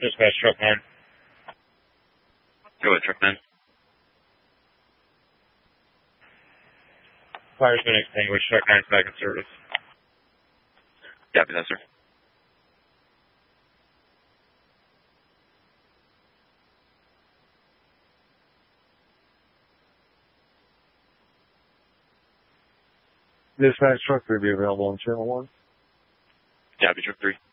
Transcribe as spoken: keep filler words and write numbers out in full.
Dispatch truck nine. Go ahead, truck nine. Fire's been extinguished. Truck nine's back in service. Copy that, sir. Dispatch truck three be available on channel one. Copy, truck three.